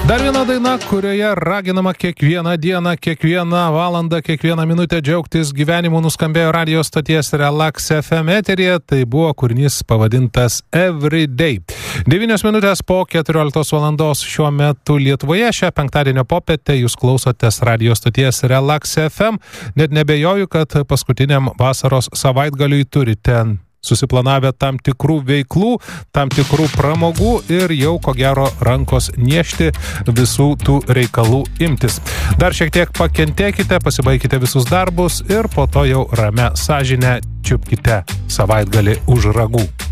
Dar viena daina, kurioje raginama kiekvieną dieną, kiekvieną valandą, kiekvieną minutę džiaugtis gyvenimu, nuskambėjo radio stoties Relax FM eteryje. Tai buvo kūrinys pavadintas Everyday. 9 minutės po 14 valandos šiuo metu Lietuvoje. Šią penktadienio popietę jūs klausotės radio stoties Relax FM. Net nebejoju, kad paskutiniam vasaros savaitgaliui turite susiplanavę tam tikrų veiklų, tam tikrų pramogų ir jau ko gero rankos niešti visų tų reikalų imtis. Dar šiek tiek pakentėkite, pasibaikite visus darbus ir po to jau ramia sąžinę čiupkite savaitgalį už ragų.